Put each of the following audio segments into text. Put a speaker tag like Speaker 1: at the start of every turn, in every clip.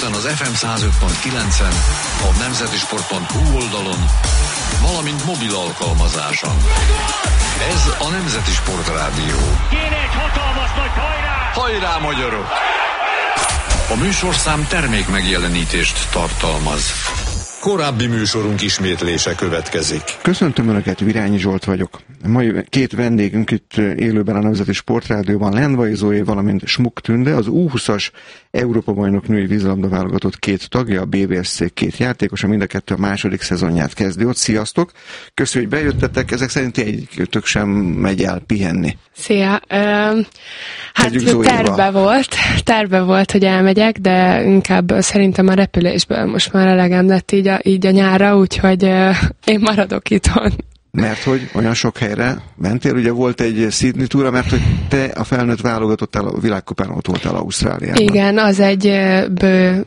Speaker 1: Budapesten az FM 105.9-en, a nemzetisport.hu oldalon, valamint mobil alkalmazáson. Ez a Nemzeti Sport Rádió.
Speaker 2: Kéne egy hatalmas nagy hajrá!
Speaker 1: Hajrá, magyarok! A műsorszám termék megjelenítést tartalmaz. Korábbi műsorunk ismétlése következik.
Speaker 3: Köszöntöm Önöket, Virányi Zsolt vagyok. Mai két vendégünk itt élőben a Nemzeti Sportrádióban, Lendvai Zoé, valamint Smuk Tünde, az U20-as Európa-bajnok női vízilabda válogatott két tagja, a BVSC két játékosa, mind a kettő a második szezonját kezdi ott. Sziasztok! Köszönjük, hogy bejöttetek, ezek szerint egyikőtök sem megy el pihenni.
Speaker 4: Szia! Hát terve volt, hogy elmegyek, de inkább szerintem a repülésből most már elegem lett így a nyára, úgyhogy én maradok itthon.
Speaker 3: Mert hogy olyan sok helyre mentél, ugye volt egy Sydney túra, mert hogy te a felnőtt válogatottál a világkupán, ott voltál Ausztráliában.
Speaker 4: Igen, az egy bő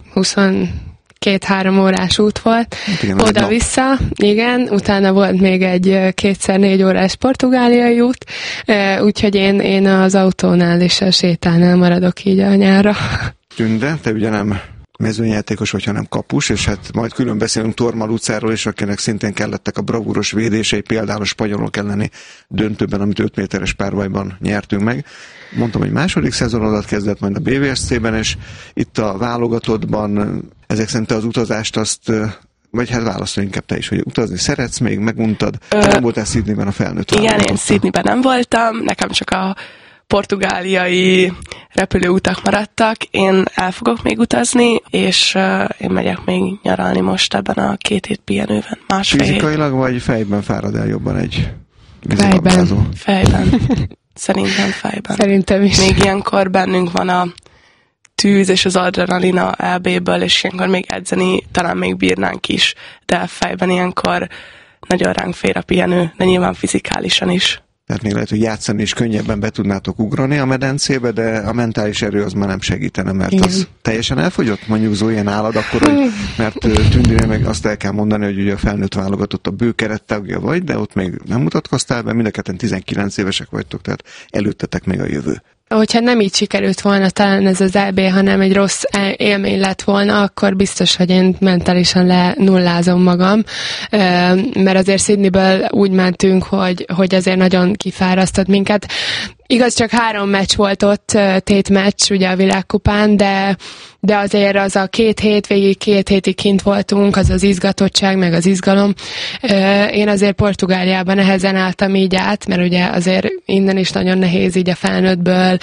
Speaker 4: 22-3 órás út volt, oda-vissza, igen, utána volt még egy 2x4 órás portugáliai út, úgyhogy én az autónál és a sétánál maradok így a nyára. Tünde,
Speaker 3: te ugye nem mezőnyjátékos vagy, hanem kapus, és hát majd külön beszélünk Tormal utcáról is, akinek szintén kellettek a bravúros védései, például a spanyolok elleni döntőben, amit 5 méteres párbajban nyertünk meg. Mondtam, hogy második szezonodat kezdett majd a BVSC-ben, és itt a válogatottban ezek szerint az utazást azt, vagy hát válaszol inkább te is, hogy utazni szeretsz még, meguntad. Nem voltál Sydneyben a felnőtt
Speaker 5: válogatott? Igen, én Sydneyben nem voltam, nekem csak a portugáliai repülőutak maradtak. Én el fogok még utazni, és én megyek még nyaralni most ebben a 2 hét pihenőben.
Speaker 3: Fizikailag vagy fejben fárad el jobban egy
Speaker 4: vízilabdázó?
Speaker 5: Fejben. Szerintem fejben.
Speaker 4: Szerintem is.
Speaker 5: Még ilyenkor bennünk van a tűz és az adrenalina EB-ből, és ilyenkor még edzeni talán még bírnánk is, de fejben ilyenkor nagyon ránk fér a pihenő, de nyilván fizikálisan is.
Speaker 3: Tehát még lehet, hogy játszani is könnyebben be tudnátok ugrani a medencébe, de a mentális erő az már nem segítene, mert igen. Az teljesen elfogyott, mondjuk Zoé nálad akkor, hogy, mert Tündire meg azt el kell mondani, hogy ugye a felnőtt válogatott a bő kerettagja vagy, de ott még nem mutatkoztál be, mind a ketten 19 évesek vagytok, tehát előttetek még a jövő.
Speaker 4: Hogyha nem így sikerült volna talán ez az EB, hanem egy rossz élmény lett volna, akkor biztos, hogy én mentálisan lenullázom magam, mert azért Sydneyből úgy mentünk, hogy azért nagyon kifárasztott minket. Igaz, csak 3 meccs volt ott, tétmeccs ugye a világkupán, de azért az a 2 hét, végig 2 hétig kint voltunk, az az izgatottság, meg az izgalom. Én azért Portugáliában nehezen álltam így át, mert ugye azért innen is nagyon nehéz így a felnőttből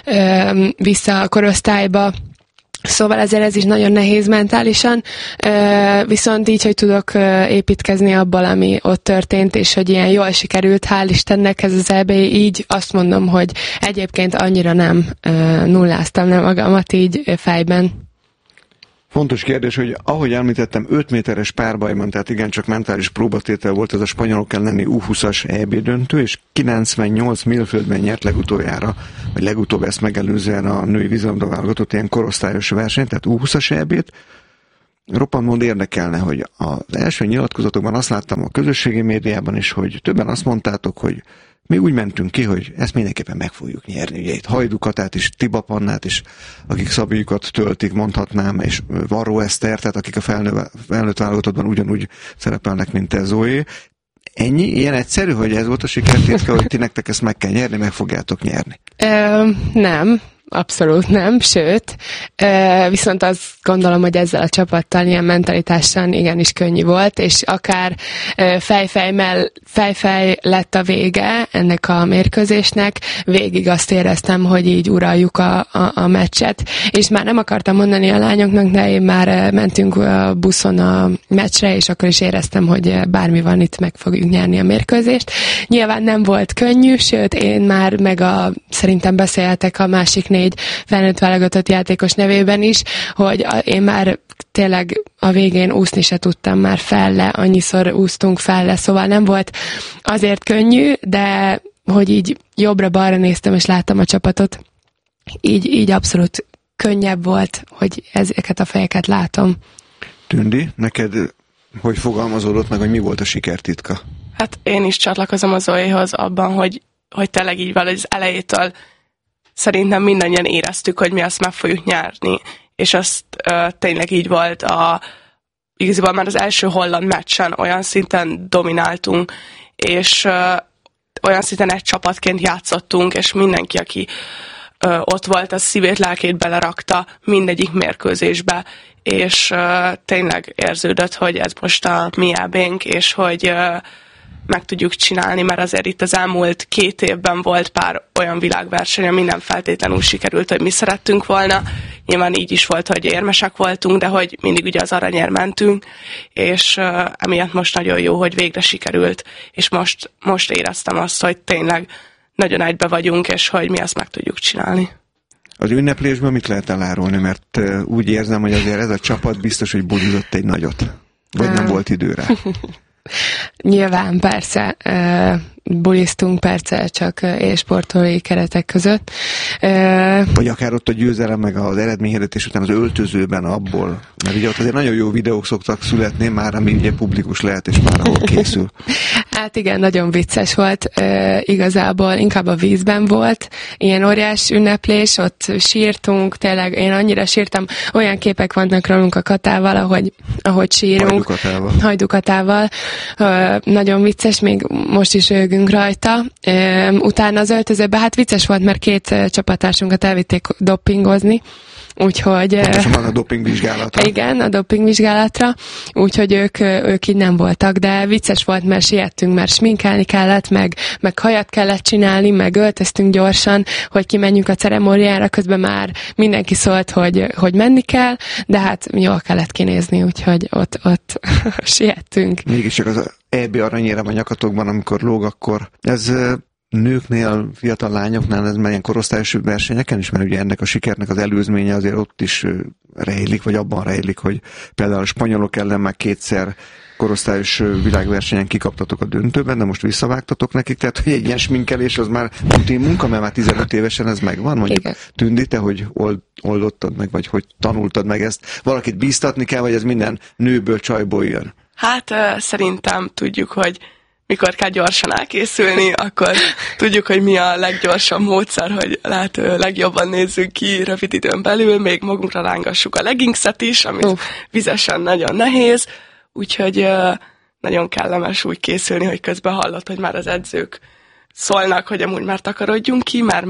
Speaker 4: vissza a korosztályba. Szóval ezért ez is nagyon nehéz mentálisan, viszont így, hogy tudok építkezni abból, ami ott történt, és hogy ilyen jól sikerült, hál' Istennek ez az EB, így azt mondom, hogy egyébként annyira nem nulláztam le magamat így fejben.
Speaker 3: Fontos kérdés, hogy ahogy említettem, 5 méteres párbajban, tehát igencsak mentális próbatétel volt ez a spanyolok elleni U20-as EB döntő, és 98 mérföldben nyert legutoljára, vagy legutóbb ezt megelőzően a női vízilabda válogatott ilyen korosztályos versenyt, tehát U20-as EB-t. Roppant módon érdekelne, hogy az első nyilatkozatokban azt láttam a közösségi médiában is, hogy többen azt mondtátok, hogy mi úgy mentünk ki, hogy ezt mindenképpen meg fogjuk nyerni. Ugye itt Hajdukatát is, Tibapannát is, akik szabjukat töltik, mondhatnám, és Varró Eszter, tehát akik a felnőtt válogatottban ugyanúgy szerepelnek, mint te, Zoé. Ennyi? Ilyen egyszerű, hogy ez volt a sikertitka, hogy ti nektek ezt meg kell nyerni, meg fogjátok nyerni?
Speaker 4: Nem. Abszolút nem, sőt, viszont azt gondolom, hogy ezzel a csapattal ilyen mentalitással igenis könnyű volt, és akár fejfej lett a vége ennek a mérkőzésnek, végig azt éreztem, hogy így uraljuk a meccset, és már nem akartam mondani a lányoknak, de én már mentünk a buszon a meccsre, és akkor is éreztem, hogy bármi van, itt meg fogjuk nyerni a mérkőzést. Nyilván nem volt könnyű, sőt, én már szerintem beszéltek a másik 4 felnőtt válogatott játékos nevében is, hogy én már tényleg a végén úszni se tudtam már felle, annyiszor úsztunk felle, szóval nem volt azért könnyű, de hogy így jobbra-balra néztem és láttam a csapatot, így abszolút könnyebb volt, hogy ezeket a fejeket látom.
Speaker 3: Tündi, neked hogy fogalmazódott meg, hogy mi volt a sikertitka?
Speaker 5: Hát én is csatlakozom a Zoéhoz abban, hogy tényleg így valahogy az elejétől szerintem mindannyian éreztük, hogy mi azt meg fogjuk nyerni. és azt tényleg így volt igazából már az első holland meccsen olyan szinten domináltunk, és olyan szinten egy csapatként játszottunk, és mindenki, aki ott volt, az szívét, lelkét belerakta mindegyik mérkőzésbe, és tényleg érződött, hogy ez most a mi EB-nk, és hogy meg tudjuk csinálni, mert azért itt az elmúlt 2 évben volt pár olyan világverseny, ami nem feltétlenül sikerült, hogy mi szerettünk volna. Nyilván így is volt, hogy érmesek voltunk, de hogy mindig ugye az aranyért mentünk, és emiatt most nagyon jó, hogy végre sikerült, és most éreztem azt, hogy tényleg nagyon egybe vagyunk, és hogy mi azt meg tudjuk csinálni.
Speaker 3: Az ünneplésből mit lehet elárulni? Mert úgy érzem, hogy azért ez a csapat biztos, hogy bulizott egy nagyot. Vagy nem volt időre.
Speaker 4: Nyilván, persze, buliztunk, persze, csak sportolói keretek között.
Speaker 3: Vagy akár ott a győzelem, meg az eredményhirdetés után az öltözőben abból, mert ugye ott azért nagyon jó videók szoktak születni, már ami ugye publikus lehet, és már ahol készül.
Speaker 4: Hát igen, nagyon vicces volt, igazából inkább a vízben volt, ilyen óriás ünneplés, ott sírtunk, tényleg én annyira sírtam, olyan képek vannak rólunk a Katával, ahogy sírunk. Hajdukatával. Nagyon vicces, még most is őgünk rajta. Utána az öltözőben, hát vicces volt, mert 2 csapattársunkat elvitték dopingozni, úgyhogy...
Speaker 3: Pontosan a dopingvizsgálatra.
Speaker 4: Igen, a dopingvizsgálatra, úgyhogy ők így nem voltak, de vicces volt, mert siettünk, mert sminkelni kellett, meg hajat kellett csinálni, meg öltöztünk gyorsan, hogy kimenjünk a ceremóniára, közben már mindenki szólt, hogy menni kell, de hát jól kellett kinézni, úgyhogy ott siettünk.
Speaker 3: Mégiscsak az EB aranyérem a nyakatokban, amikor lóg, akkor ez... nőknél, fiatal lányoknál ez ilyen korosztályos versenyeken is, mert ugye ennek a sikernek az előzménye azért ott is rejlik, vagy abban rejlik, hogy például a spanyolok ellen már 2-szer korosztályos világversenyen kikaptatok a döntőben, de most visszavágtatok nekik, tehát hogy egy ilyen sminkelés az már rutin munka, mert már 15 évesen ez megvan, mondjuk. Igen. Tündi, te hogy oldottad meg, vagy hogy tanultad meg ezt? Valakit bíztatni kell, vagy ez minden nőből, csajból jön?
Speaker 5: Hát szerintem tudjuk, hogy mikor kell gyorsan elkészülni, akkor tudjuk, hogy mi a leggyorsabb módszer, hogy lehető legjobban nézzünk ki rövid időn belül, még magunkra rángassuk a leggingset is, ami vizesen nagyon nehéz, úgyhogy nagyon kellemes úgy készülni, hogy közben hallott, hogy már az edzők szólnak, hogy amúgy már takarodjunk ki, mert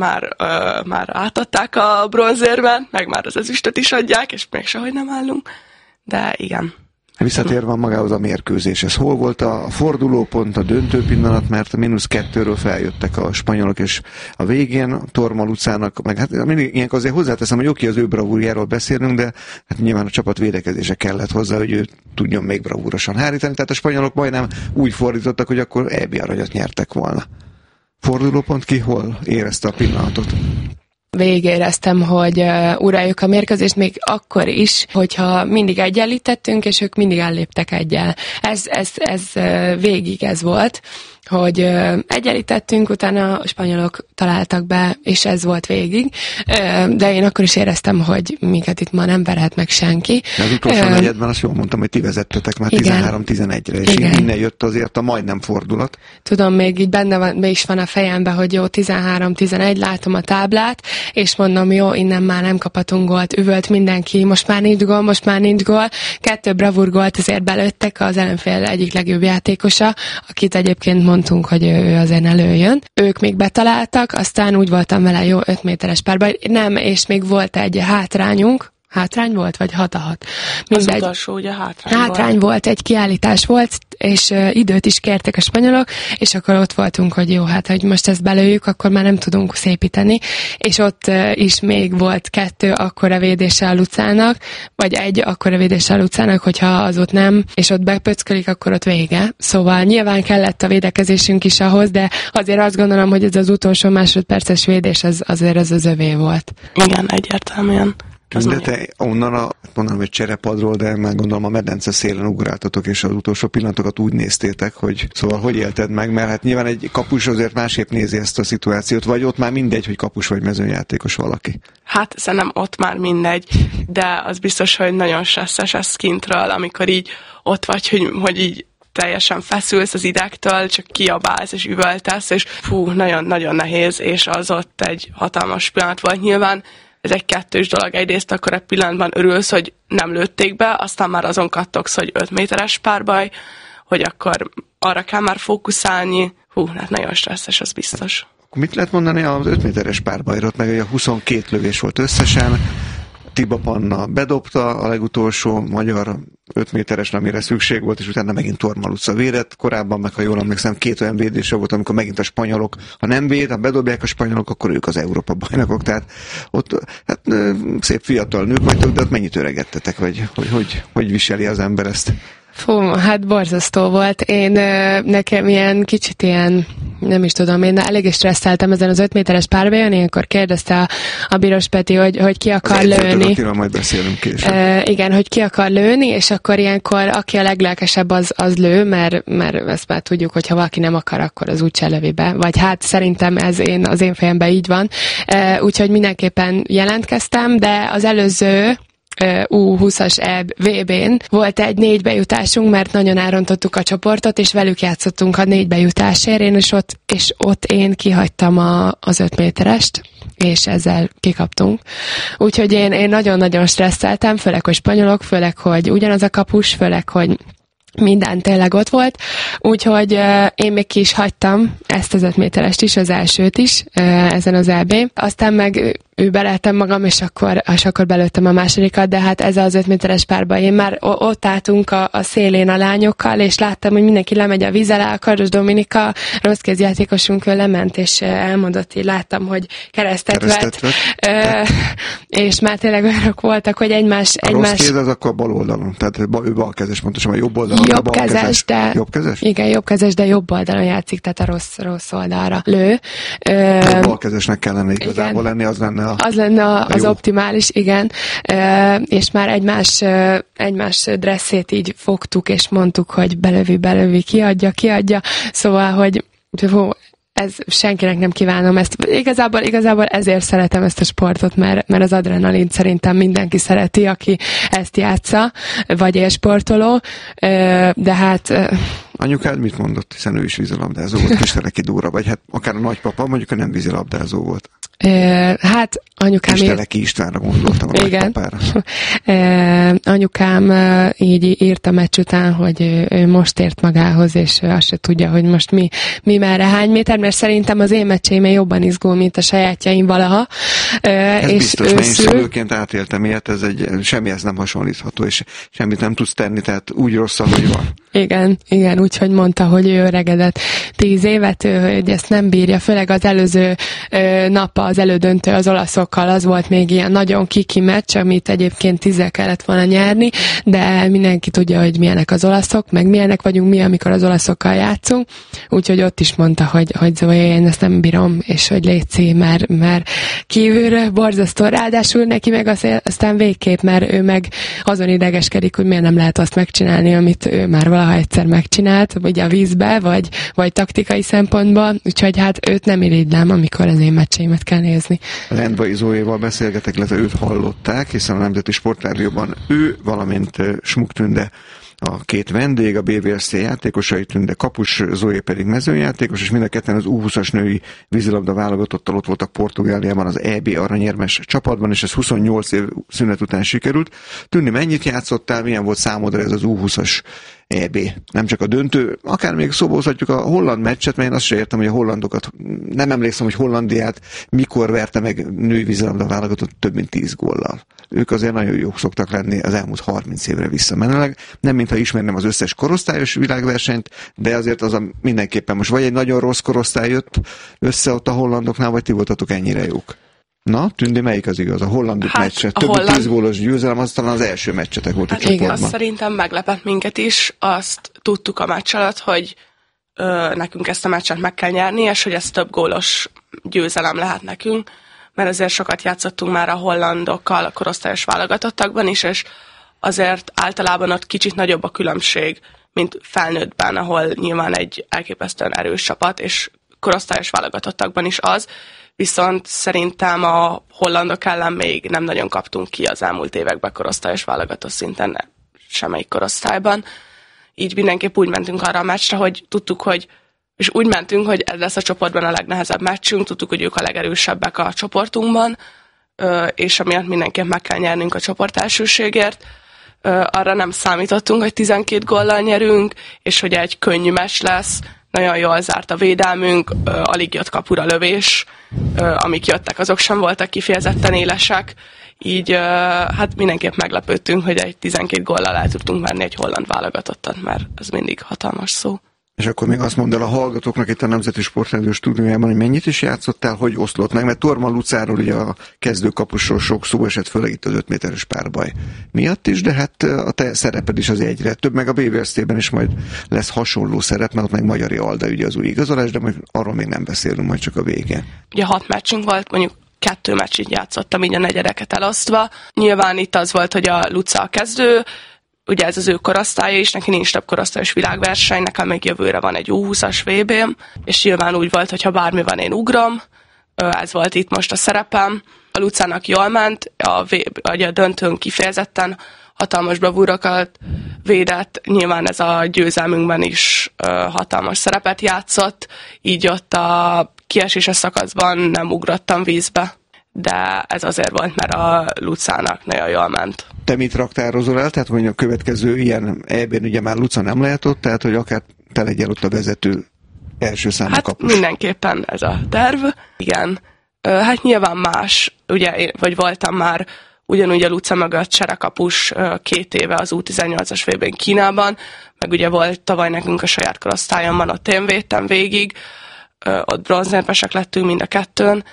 Speaker 5: már átadták a bronzérben, meg már az ezüstöt is adják, és még sehogy nem állunk, de igen.
Speaker 3: Visszatérve magához a mérkőzéshez. Hol volt a fordulópont, a döntő pillanat, mert a -2-ről feljöttek a spanyolok, és a végén Tormal utcának, meg hát mindig ilyenkor azért hozzáteszem, hogy oké, az ő bravúrjáról beszélünk, de hát nyilván a csapat védekezése kellett hozzá, hogy ő tudjon még bravúrosan hárítani, tehát a spanyolok majdnem úgy fordítottak, hogy akkor EB aranyat nyertek volna. Fordulópont ki hol érezte a pillanatot?
Speaker 4: Végéreztem, hogy uraljuk a mérkőzést még akkor is, hogyha mindig egyenlítettünk, és ők mindig elléptek egyel. Ez végig ez volt, hogy egyenlítettünk, utána a spanyolok találtak be, és ez volt végig. De én akkor is éreztem, hogy minket itt ma nem verhet meg senki.
Speaker 3: De az utolsó negyedben azt jól mondtam, hogy ti vezettetek már 13-11-re, és így innen jött azért a majdnem fordulat.
Speaker 4: Tudom, még így be is van a fejemben, hogy jó, 13-11, látom a táblát, és mondom, jó, innen már nem kaphatunk gólt, üvölt mindenki, most már nincs gól. 2 bravúrgólt azért belőttek, az ellenfél egyik legjobb játékosa, akit egyébként mondtunk, hogy ő azért előjön. Ők még betaláltak, aztán úgy voltam vele, jó, 5 méteres párban, nem, és még volt egy hátrányunk, hátrány volt, vagy 6-6?
Speaker 5: Az utolsó, ugye
Speaker 4: hátrány volt, egy kiállítás volt, és időt is kértek a spanyolok, és akkor ott voltunk, hogy jó, hát, hogy most ezt belőjük, akkor már nem tudunk szépíteni, és ott is még volt 2 akkora védése a Lucának, vagy 1 akkora védése a Lucának, hogyha az ott nem, és ott bepöckölik, akkor ott vége. Szóval nyilván kellett a védekezésünk is ahhoz, de azért azt gondolom, hogy ez az utolsó másodperces védés, azért az övé volt.
Speaker 5: Igen, egyértelműen.
Speaker 3: De te onnan mondanám, hogy cserepadról, de már gondolom a medence szélen ugráltatok, és az utolsó pillanatokat úgy néztétek, hogy szóval hogy élted meg, mert hát nyilván egy kapus azért másképp nézi ezt a szituációt, vagy ott már mindegy, hogy kapus vagy mezőnyjátékos valaki.
Speaker 5: Hát szerintem ott már mindegy, de az biztos, hogy nagyon stresszes ez kintről, amikor így ott vagy, hogy így teljesen feszülsz az idegtől, csak kiabálsz és üvöltesz, és nagyon-nagyon nehéz, és az ott egy hatalmas pillanat volt. Nyilván ez egy kettős dolog. Egyrészt akkor egy pillanatban örülsz, hogy nem lőtték be, aztán már azon kattogsz, hogy 5 méteres párbaj, hogy akkor arra kell már fókuszálni. Hát nagyon stresszes, az biztos.
Speaker 3: Mit lehet mondani az 5 méteres párbajról, meg a 22 lövés volt összesen, Tiba Panna bedobta a legutolsó magyar 5 méteres, amire szükség volt, és utána megint Tormaluca védett. Korábban, meg ha jól emlékszem, 2 olyan védése volt, amikor megint a spanyolok, ha nem véd, ha bedobják a spanyolok, akkor ők az Európa bajnokok. Tehát ott hát, szép fiatal nők vagytok, de ott mennyit öregettetek, vagy hogy viseli az ember ezt?
Speaker 4: Fú, hát borzasztó volt. Nekem kicsit nem is tudom, én eléggé stresszeltem ezen az 5 méteres párbajon, ilyenkor kérdezte a Bíros Peti, hogy ki akar lőni.
Speaker 3: Majd beszélünk később.
Speaker 4: Igen, hogy ki akar lőni, és akkor ilyenkor aki a leglelkesebb az lő, mert ezt már tudjuk, hogy ha valaki nem akar, akkor az úgyse lövi be. Vagy hát szerintem ez az én fejemben így van. Úgyhogy mindenképpen jelentkeztem, de az előző U20-as VB-n volt egy 4 bejutásunk, mert nagyon elrontottuk a csoportot, és velük játszottunk a 4 bejutásért, és ott én kihagytam az 5 méterest, és ezzel kikaptunk. Úgyhogy én nagyon-nagyon stresszeltem, főleg, hogy spanyolok, főleg, hogy ugyanaz a kapus, főleg, hogy minden tényleg ott volt, úgyhogy én még ki is hagytam ezt az 5 méterest is, az elsőt is ezen az EB-n. Aztán meg übereltem magam, és akkor belőttem a másodikat, de hát ez az 5 méteres párba. Én már ott álltunk a szélén a lányokkal, és láttam, hogy mindenki lemegy a víz alá, a Kardos Dominika, rossz kézjátékosunk lement, és elmondott, így láttam, hogy keresztet vett. És már tényleg olyanok voltak, hogy egymás...
Speaker 3: Rossz kéz az akkor bal oldalon, tehát ő balkezes, pontosan a jobb oldalon.
Speaker 4: Jobbkezes, de...
Speaker 3: Jobbkezes?
Speaker 4: Igen, jobbkezes, de jobb oldalon játszik, tehát a rossz oldalra lő.
Speaker 3: Balkezesnek kellene igazából lenni, az lenne
Speaker 4: az optimális, igen. És már egymás dresszét így fogtuk, és mondtuk, hogy belövi, kiadja. Szóval, hogy ez senkinek nem kívánom ezt. Igazából ezért szeretem ezt a sportot, mert az adrenalint szerintem mindenki szereti, aki ezt játsza, vagy élsportoló, de hát...
Speaker 3: Anyukád mit mondott, hiszen ő is vízilabdázó volt, Kisteleki Dóra, vagy hát akár a nagypapa, mondjuk a nem vízilabdázó volt.
Speaker 4: Hát anyukám...
Speaker 3: Kisteleki Istvánra gondoltam, a nagypapára.
Speaker 4: Anyukám így írt a meccs után, hogy ő most ért magához, és azt se tudja, hogy most mi merre hány méter, mert szerintem az én meccseim jobban izgul, mint a sajátjaim valaha.
Speaker 3: Ez és biztos, mert én szülőként átéltem ilyet, semmihez nem hasonlítható, és semmit nem tudsz tenni, tehát úgy rossz, ahogy van.
Speaker 4: Igen, úgyhogy mondta, hogy ő öregedett 10 évet, hogy ezt nem bírja, főleg az előző nap, az elődöntő az olaszokkal, az volt még ilyen nagyon kiki meccs, amit egyébként 10-el kellett volna nyerni, de mindenki tudja, hogy milyenek az olaszok, meg milyenek vagyunk mi, amikor az olaszokkal játszunk, úgyhogy ott is mondta, hogy Zoe, én ezt nem bírom, és hogy létszi, mert kívülről borzasztó, ráadásul neki meg aztán végképp, mert ő meg azon idegeskedik, hogy miért nem lehet azt megcsinálni, amit ő már valaha egyszer megcsinált, vagy a vízbe, vagy taktikai szempontból, úgyhogy hát őt nem irigylem, amikor az én meccseimet kell nézni.
Speaker 3: Lendvai Zoéval beszélgetek, illetve őt hallották, hiszen a Nemzeti Sportrádióban ő, valamint Smuk Tünde a két vendég, a BVSC játékosai, Tünde kapus, Zoé pedig mezőnyjátékos, és mind a ketten az U20-as női vízilabda válogatottal ott voltak Portugáliában az EB aranyérmes csapatban, és ez 28 év szünet után sikerült. Tündi, mennyit játszottál, milyen volt számodra ez az U20-as EB? Nem csak a döntő, akár még szóba hozhatjuk a holland meccset, mert én azt sem értem, hogy a hollandokat, nem emlékszem, hogy Hollandiát mikor verte meg női vízilabda válogatott több mint 10 góllal. Ők azért nagyon jók szoktak lenni az elmúlt 30 évre visszamenőleg. Nem mintha ismerném az összes korosztályos világversenyt, de azért az mindenképpen most vagy egy nagyon rossz korosztály jött össze ott a hollandoknál, vagy ti voltatok ennyire jók. Na, Tündi, melyik az igaz? A holland meccse. Több mint 10 gólos győzelem, az talán az első meccsetek volt a csoportban.
Speaker 5: Azt szerintem meglepett minket is. Azt tudtuk a meccs alatt, hogy nekünk ezt a meccset meg kell nyerni, és hogy ez több gólos győzelem lehet nekünk, mert azért sokat játszottunk már a hollandokkal a korosztályos válogatottakban is, és azért általában ott kicsit nagyobb a különbség, mint felnőttben, ahol nyilván egy elképesztően erős csapat, és korosztályos válogatottakban is az, viszont szerintem a hollandok ellen még nem nagyon kaptunk ki az elmúlt években korosztályos válogatott szinten, semmelyik korosztályban. Így mindenképp úgy mentünk arra a meccsre, hogy tudtuk, hogy és úgy mentünk, hogy ez lesz a csoportban a legnehezebb meccsünk, tudtuk, hogy ők a legerősebbek a csoportunkban, és amiatt mindenképp meg kell nyernünk a csoportelsőségért. Arra nem számítottunk, hogy 12 góllal nyerünk, és hogy egy könnyű meccs lesz. Nagyon jól zárt a védelmünk, alig jött kapura lövés, amik jöttek, azok sem voltak kifejezetten élesek. Így hát mindenképp meglepődtünk, hogy egy 12 góllal el tudtunk verni egy holland válogatottat, mert ez mindig hatalmas szó.
Speaker 3: És akkor még azt mondd el a hallgatóknak itt a Nemzeti Sportrádió stúdiójában, hogy mennyit is játszottál, hogy oszlott meg, mert Torma Lucáról ugye a kezdőkapusról sok szó esett, főleg itt az 5 méteres párbaj miatt is, de hát a te szereped is az egyre több, meg a BVST-ben is majd lesz hasonló szerep, mert ott meg Magyari Alda ugye az új igazolás, de majd arról még nem beszélünk, majd csak a vége.
Speaker 5: Ugye 6 meccsünk volt, mondjuk 2 meccsit játszottam így a negyedeket elosztva. Nyilván itt az volt, hogy a Luca a kezdő, ugye ez az ő korosztálya is, neki nincs több korosztályos világverseny, nekem még jövőre van egy U20-as VB-m, és nyilván úgy volt, hogy ha bármi van, én ugrom, ez volt itt most a szerepem. A Lucának jól ment, a döntőn kifejezetten hatalmas bravúrokat védett, nyilván ez a győzelmünkben is hatalmas szerepet játszott, így ott a kieséses szakaszban nem ugrottam vízbe, de ez azért volt, mert a Lucának nagyon jól ment.
Speaker 3: Te mit raktározol el? Tehát, hogy a következő ilyen EB-n ugye már Luca nem lehet ott, tehát, hogy akár te legyél ott a vezető első számú kapus.
Speaker 5: Hát mindenképpen ez a terv. Igen. Hát nyilván más, ugye, vagy voltam már ugyanúgy a Luca mögött cserekapus 2 éve az U18-as VB-n Kínában, meg ugye volt tavaly nekünk a saját korosztályomban, ott én védtem végig, ott bronzérmesek lettünk mind a kettőn.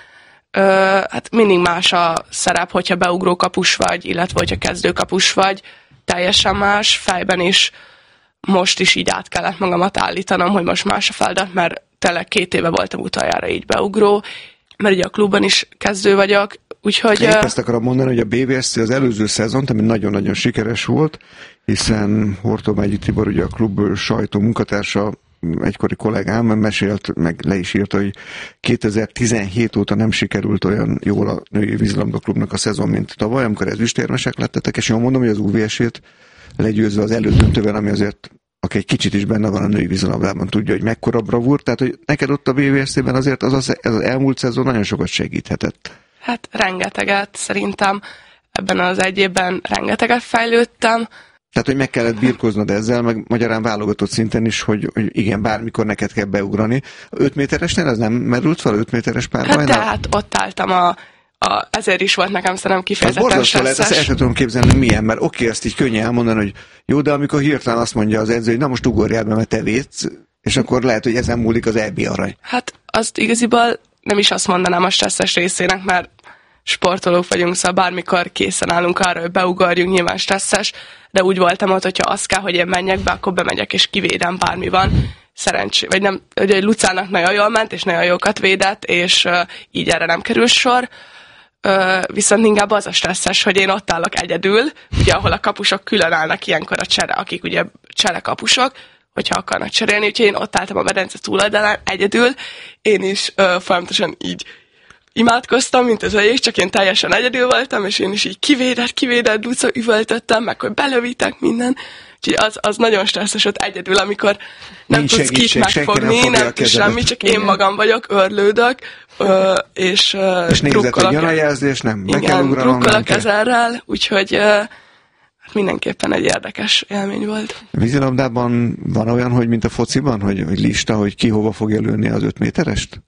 Speaker 5: Hát mindig más a szerep, hogyha beugró kapus vagy, illetve hogyha kezdőkapus vagy, teljesen más, fejben is most is így át kellett magamat állítanom, hogy most más a feladat, mert tényleg 2 éve voltam utoljára így beugró, mert ugye a klubban is kezdő vagyok, úgyhogy...
Speaker 3: Én ezt akarom mondani, hogy a BVSC az előző szezon, ami nagyon-nagyon sikeres volt, hiszen Hortobágyi Tibor, ugye a klub sajtó munkatársa, egykori kollégám mesélt, meg le is írta, hogy 2017 óta nem sikerült olyan jól a női vízilabdaklubnak a szezon, mint tavaly, amikor ezüstérmesek lettetek, és jól mondom, hogy az UVS-ét legyőzve az elődöntővel, ami azért, aki egy kicsit is benne van a női vízilabdában, tudja, hogy mekkora bravúr, tehát hogy neked ott a BVSC-ben azért ez az elmúlt szezon nagyon sokat segíthetett.
Speaker 5: Hát rengeteget, szerintem ebben az egy évben rengeteget fejlődtem.
Speaker 3: Tehát, hogy meg kellett birkóznod ezzel, meg magyarán válogatott szinten is, hogy igen, bármikor neked kell beugrani. 5 méteresnél ez nem merült fel, 5 méteres párbajnál?
Speaker 5: Hát tehát ott álltam ezért is volt nekem szerintem kifejezetten stresszes.
Speaker 3: Ezt el sem tudom képzelni, milyen, mert oké, ezt így könnyű elmondani, hogy jó, de amikor hirtelen azt mondja az edző, hogy na most ugorjál be, mert te védsz, és akkor lehet, hogy ezen múlik az EB arany.
Speaker 5: Hát azt igaziból nem is azt mondanám a stresszes részének, mert sportolók vagyunk, szóval bármikor készen állunk arra, hogy beugorjunk, nyilván stresszes, de úgy voltam ott, hogyha az kell, hogy én menjek be, akkor bemegyek és kivédem, bármi van. Szerencsé, vagy nem, ugye Lucának nagyon jól ment, és nagyon jókat védett, és így erre nem kerül sor. Viszont inkább az a stresszes, hogy én ott állok egyedül, ugye ahol a kapusok külön állnak ilyenkor akik ugye cserekapusok, hogyha akarnak cserélni, úgyhogy én ott álltam a medence túloldalán egyedül, én is folyamatosan így imádkoztam, mint az ölyék, csak én teljesen egyedül voltam, és én is így kivédett, Luca üvöltöttem, meg hogy belövitek minden. Úgyhogy az nagyon stresszes ott egyedül, amikor nem tudsz kit megfogni, nem tudsz semmi, csak én magam vagyok, örlődök, és
Speaker 3: nézett, hogy jön a jelzés, nem, meg kell ugranom.
Speaker 5: Drukkolok ezerrel, úgyhogy mindenképpen egy érdekes élmény volt.
Speaker 3: Vízilabdában van olyan, hogy mint a fociban, hogy lista, hogy ki hova fogja lőni az 5 méterest?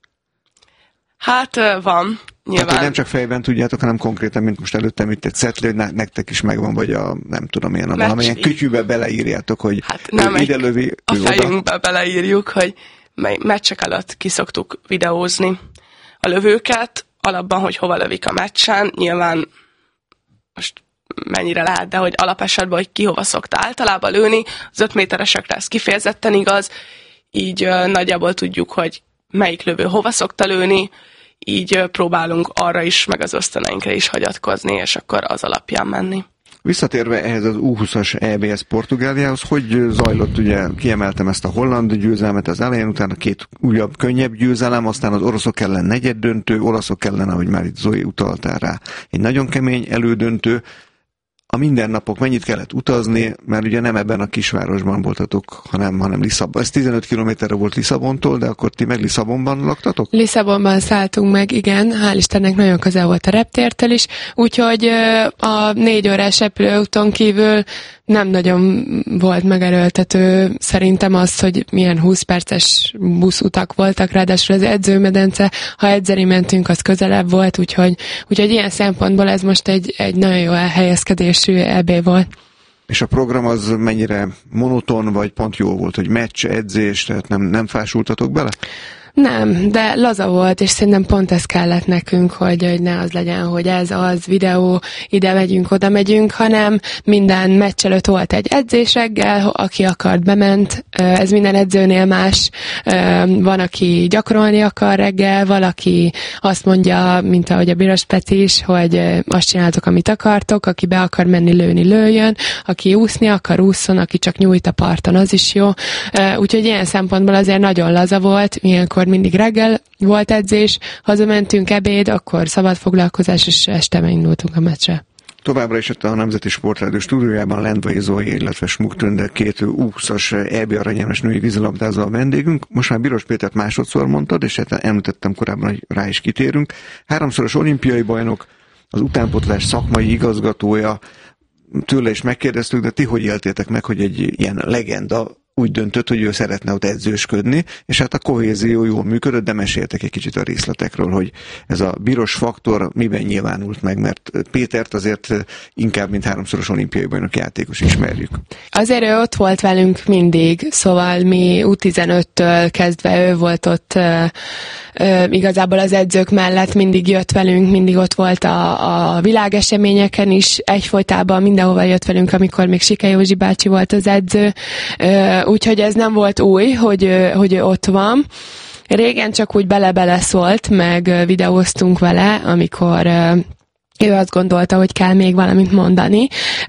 Speaker 5: Hát van, nyilván.
Speaker 3: Hát, nem csak fejben tudjátok, hanem konkrétan, mint most előttem itt egy cetli, hogy nektek is megvan, vagy a nem tudom én, valamilyen kütyűbe beleírjátok, hogy
Speaker 5: hát nem
Speaker 3: ide lövi,
Speaker 5: a fejünkbe beleírjuk, hogy meccsek előtt kiszoktuk videózni a lövőket, alapban, hogy hova lövik a meccsen, nyilván most mennyire lehet, de hogy alapesetben, hogy ki hova szokta általában lőni, az 5 méteresekre ez kifejezetten igaz, így nagyjából tudjuk, hogy melyik lövő hova szokta lőni, így próbálunk arra is, meg az ösztöneinkre is hagyatkozni, és akkor az alapján menni.
Speaker 3: Visszatérve ehhez az U20-as EBS Portugáliához, hogy zajlott, ugye kiemeltem ezt a holland győzelmet az elején, utána 2 újabb, könnyebb győzelem, aztán az oroszok ellen negyeddöntő, olaszok ellen, ahogy már itt Zoe utaltál rá, egy nagyon kemény elődöntő. a mindennapok, mennyit kellett utazni, mert ugye nem ebben a kisvárosban voltatok, hanem Lisszabon. Ez 15 kilométerre volt Lisszabontól, de akkor ti meg Lisszabonban laktatok?
Speaker 4: Lisszabonban szálltunk meg, igen, hál' Istennek nagyon közel volt a reptértől is, úgyhogy a 4 órás repülőúton kívül nem nagyon volt megerőltető szerintem az, hogy milyen 20 perces buszutak voltak, ráadásul az edzőmedence, ha edzeni mentünk, az közelebb volt, úgyhogy ilyen szempontból ez most egy nagyon jó elhelyezkedésű EB volt.
Speaker 3: És a program az mennyire monoton, vagy pont jó volt, hogy meccs, edzés, tehát nem fásultatok bele?
Speaker 4: Nem, de laza volt, és szerintem pont ez kellett nekünk, hogy ne az legyen, hogy ez az videó, ide megyünk, oda megyünk, hanem minden meccs előtt volt egy edzés reggel, aki akart, bement, ez minden edzőnél más, van, aki gyakorolni akar reggel, valaki azt mondja, mint ahogy a Biros Peti is, hogy azt csináltok, amit akartok, aki be akar menni lőni, lőjön, aki úszni akar, ússzon, aki csak nyújt a parton, az is jó. Úgyhogy ilyen szempontból azért nagyon laza volt, ilyenkor mindig reggel volt edzés, hazamentünk ebéd, akkor szabad foglalkozás, és este indultunk a meccsre.
Speaker 3: Továbbra is a Nemzeti Sportrádió stúdiójában Lendvai Zói, illetve Smuk Tünde, 2 U20-as EB aranyérmes női vízilabdázó a vendégünk. Most már Biros Pétert másodszor mondtad, és hát említettem korábban, hogy rá is kitérünk. 3-szoros olimpiai bajnok, az utánpótlás szakmai igazgatója, tőle is megkérdeztük, de ti hogy éltétek meg, hogy egy ilyen legenda úgy döntött, hogy ő szeretne ott edzősködni, és hát a kohézió jól működött, de meséltek egy kicsit a részletekről, hogy ez a Biros faktor miben nyilvánult meg, mert Pétert azért inkább, mint 3-szoros olimpiai bajnok játékos ismerjük.
Speaker 4: Azért ő ott volt velünk mindig, szóval mi U15-től kezdve ő volt ott igazából az edzők mellett, mindig jött velünk, mindig ott volt a világeseményeken is, egyfolytában mindenhova jött velünk, amikor még Sike Józsi bácsi volt az edző, úgyhogy ez nem volt új, hogy ott van. Régen csak úgy bele-bele szólt, meg videóztunk vele, amikor ő azt gondolta, hogy kell még valamit mondani.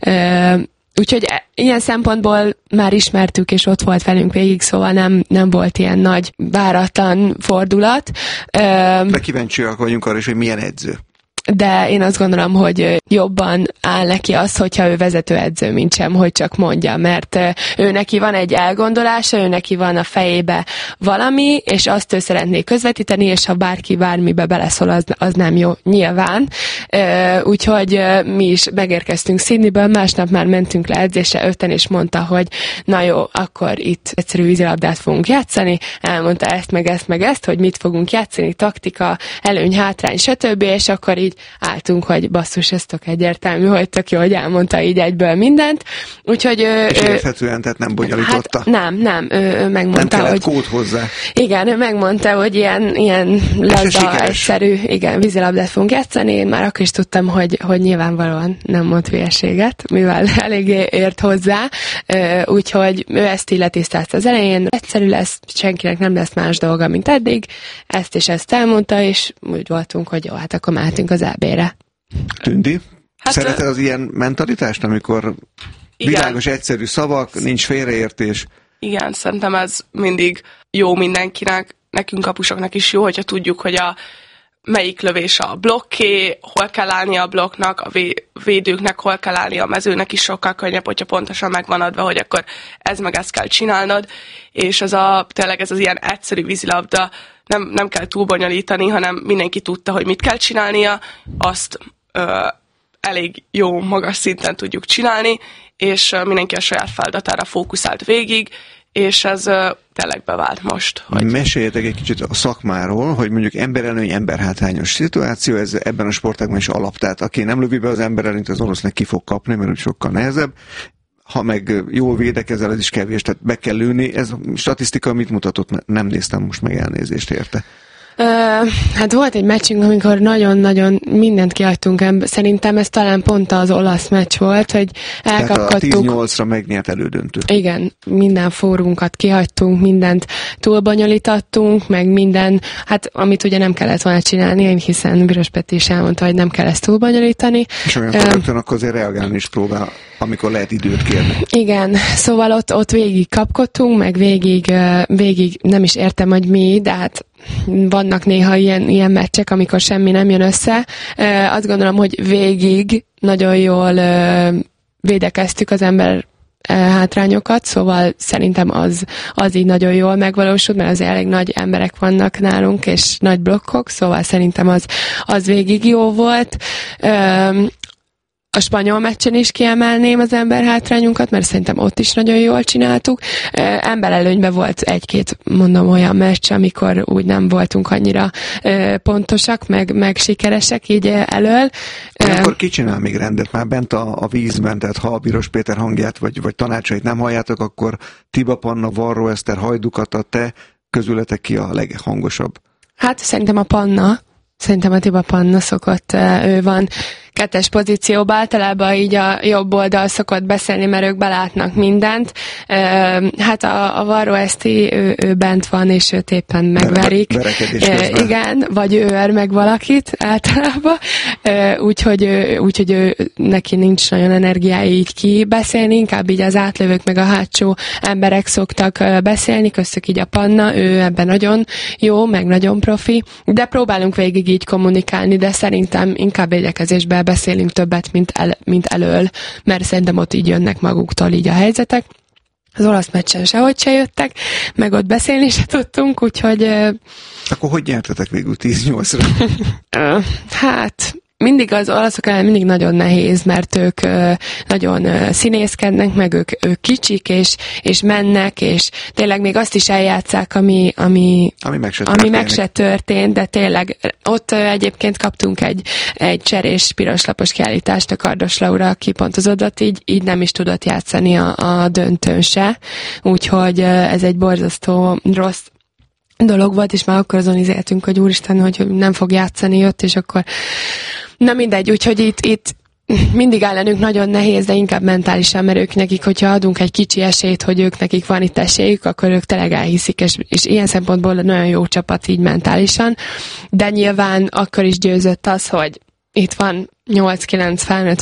Speaker 4: Úgyhogy ilyen szempontból már ismertük, és ott volt velünk végig, szóval nem volt ilyen nagy váratlan fordulat.
Speaker 3: De kíváncsiak vagyunk arra is, hogy milyen edző.
Speaker 4: De én azt gondolom, hogy jobban áll neki az, hogyha ő vezetőedző, mint sem, hogy csak mondja, mert ő neki van egy elgondolása, ő neki van a fejébe valami, és azt ő szeretné közvetíteni, és ha bárki bármibe beleszól, az nem jó, nyilván. Úgyhogy mi is megérkeztünk Sydneyből, másnap már mentünk le edzésre 5-en, és mondta, hogy na jó, akkor itt egyszerű vízilabdát fogunk játszani, elmondta ezt, meg ezt, hogy mit fogunk játszani, taktika, előny, hátrány, stb., és akkor így álltunk, hogy basszus, ez tök egyértelmű, hogy tök jó, hogy elmondta így egyből mindent. Úgyhogy és
Speaker 3: érthetően, tehát nem bonyolította.
Speaker 4: Hát nem, ő megmondta,
Speaker 3: nem kellett
Speaker 4: hogy
Speaker 3: kód hozzá.
Speaker 4: Igen, ő megmondta, hogy ilyen laza, egyszerű, igen, vízilabdát fogunk játszani. Én már akkor is tudtam, hogy nyilvánvalóan nem mond hülyeséget, mivel eléggé ért hozzá. Úgyhogy ő ezt így letisztázta az elején. Egyszerű lesz, senkinek nem lesz más dolga, mint eddig. Ezt és ezt elmondta, és úgy voltunk, hogy jó, hát akkor mehetünk az EB-re.
Speaker 3: Tündi? Hát szereted az ilyen mentalitást, amikor
Speaker 5: igen,
Speaker 3: világos, egyszerű szavak, nincs félreértés?
Speaker 5: Igen, szerintem ez mindig jó mindenkinek, nekünk kapusoknak is jó, hogyha tudjuk, hogy melyik lövés a blokké, hol kell állni a blokknak, a védőknek hol kell állni, a mezőnek is sokkal könnyebb, hogyha pontosan megvan adva, hogy akkor ez meg ezt kell csinálnod, és tényleg ez az ilyen egyszerű vízilabda, nem kell túl bonyolítani, hanem mindenki tudta, hogy mit kell csinálnia, azt elég jó, magas szinten tudjuk csinálni, és mindenki a saját feladatára fókuszált végig, és ez tényleg bevált most. Hogy...
Speaker 3: Meséljetek egy kicsit a szakmáról, hogy mondjuk emberelőny, emberhátrányos szituáció, ez ebben a sportágban is alap, tehát aki nem lövi be az emberelőnyt, az orosznak ki fog kapni, mert úgy sokkal nehezebb. Ha meg jól védekezel, ez is kevés, tehát be kell lőni. Ez a statisztika mit mutatott? Nem néztem most meg, elnézést érte.
Speaker 4: Hát volt egy meccsünk, amikor nagyon-nagyon mindent kihagytunk. Szerintem ez talán pont az olasz meccs volt, hogy elkapkodtuk.
Speaker 3: Tehát a 10-8-ra megnyert elődöntő.
Speaker 4: Igen, minden fórunkat kihagytunk, mindent túlbonyolítottunk, meg minden, hát amit ugye nem kellett volna csinálni, hiszen Biros Peti is elmondta, hogy nem kell ezt túlbonyolítani.
Speaker 3: És olyankor rögtön akkor azért reagálni is próbál, amikor lehet időt kérni.
Speaker 4: Igen, szóval ott végig kapkodtunk, meg végig nem is értem, hogy mi, de hát vannak néha ilyen meccsek, amikor semmi nem jön össze. Azt gondolom, hogy végig nagyon jól védekeztük az ember hátrányokat, szóval szerintem az így nagyon jól megvalósult, mert azért elég nagy emberek vannak nálunk, és nagy blokkok, szóval szerintem az végig jó volt. A spanyol meccsen is kiemelném az ember hátrányunkat, mert szerintem ott is nagyon jól csináltuk. Emberelőnyben volt egy-két, mondom, olyan meccs, amikor úgy nem voltunk annyira pontosak, meg sikeresek így elől.
Speaker 3: Akkor ki csinál még rendet már bent a vízben, tehát ha a Piros Péter hangját vagy tanácsait nem halljátok, akkor Tiba Panna, Varró Eszter, Hajdukata, te közületek ki a leghangosabb?
Speaker 4: Hát szerintem a Panna. Szerintem a Tiba Panna szokott, ő van kettes pozícióban, általában így a jobb oldal szokott beszélni, mert ők belátnak mindent. Hát a Varró Eszti, ő bent van, és őt éppen megverik. Igen, vagy ő ver meg valakit általában. Úgyhogy neki nincs nagyon energiája így kibeszélni, inkább így az átlövők meg a hátsó emberek szoktak beszélni, köztük így a Panna, ő ebben nagyon jó, meg nagyon profi, de próbálunk végig így kommunikálni, de szerintem inkább védekezésben beszélünk többet, mint elől, mert szerintem ott így jönnek maguktól így a helyzetek. Az olasz meccsen sehogy se jöttek, meg ott beszélni se tudtunk, úgyhogy...
Speaker 3: Akkor hogy nyertetek végül 10-8-ra?
Speaker 4: Hát... Mindig az olaszok ellen mindig nagyon nehéz, mert ők nagyon színészkednek, meg ők kicsik, és mennek, és tényleg még azt is eljátszák, ami meg se történt, de tényleg ott egyébként kaptunk egy cserés piroslapos kiállítást, a Kardos Laura, aki pont az odat így nem is tudott játszani a döntőn se, úgyhogy ez egy borzasztó rossz dolog volt, és már akkor azon izéltünk, hogy úristen, hogy nem fog játszani, jött, és akkor na mindegy, úgyhogy itt mindig ellenünk nagyon nehéz, de inkább mentálisan, mert ők nekik, hogyha adunk egy kicsi esélyt, hogy ők nekik van itt esélyük, akkor ők tényleg elhiszik, és ilyen szempontból nagyon jó csapat így mentálisan, de nyilván akkor is győzött az, hogy itt van 8-9 felnőtt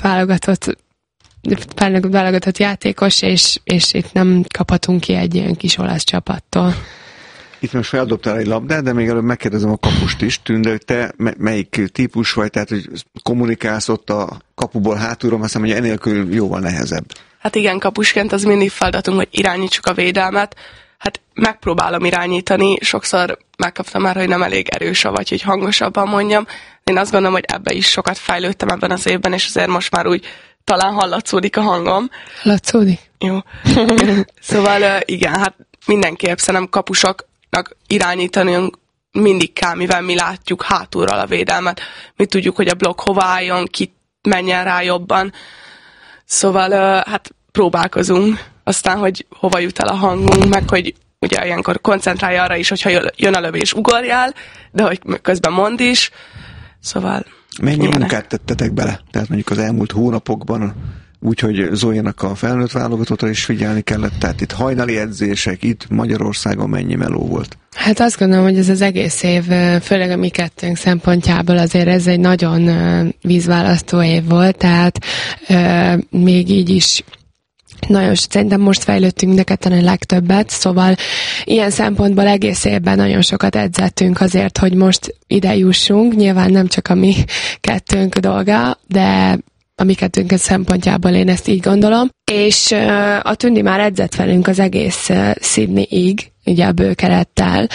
Speaker 4: válogatott játékos, és itt nem kaphatunk ki egy ilyen kis olasz csapattól.
Speaker 3: Itt most feldobtál egy labdát, de még előbb megkérdezem a kapust is, Tünde, hogy te melyik típus vagy, tehát hogy kommunikálsz ott a kapuból hátulról, azt hiszem, hogy enélkül jóval nehezebb.
Speaker 5: Hát igen, kapusként az mindig feladatunk, hogy irányítsuk a védelmet. Hát megpróbálom irányítani, sokszor megkaptam már, hogy nem elég erős, vagy hogy hangosabban mondjam. Én azt gondolom, hogy ebbe is sokat fejlődtem ebben az évben, és azért most már úgy talán hallatszódik a hangom.
Speaker 4: Hallatszódik?
Speaker 5: Jó. Szóval igen, hát mindenképp szerintem kapusok irányítanunk mindig kell, mivel mi látjuk hátulról a védelmet. Mi tudjuk, hogy a blokk hova álljon, ki menjen rá jobban. Szóval hát próbálkozunk. Aztán, hogy hova jut el a hangunk, meg hogy ugye ilyenkor koncentrálj arra is, hogyha jön a lövés, ugorjál, de hogy közben mondd is. Szóval...
Speaker 3: Mennyi munkát tettetek bele? Tehát mondjuk az elmúlt hónapokban, úgyhogy Zójának a felnőtt válogatottra is figyelni kellett, tehát itt hajnali edzések, itt Magyarországon mennyi meló volt?
Speaker 4: Hát azt gondolom, hogy ez az egész év, főleg a mi kettőnk szempontjából azért ez egy nagyon vízválasztó év volt, tehát még így is nagyon, szerintem most fejlődtünk de ketten a legtöbbet, szóval ilyen szempontból egész évben nagyon sokat edzettünk azért, hogy most ide jussunk, nyilván nem csak a mi kettőnk dolga, de a mi kettőnk szempontjából én ezt így gondolom. És a Tündi már edzett velünk az egész Sydney-ig, ugye a bőkerettel,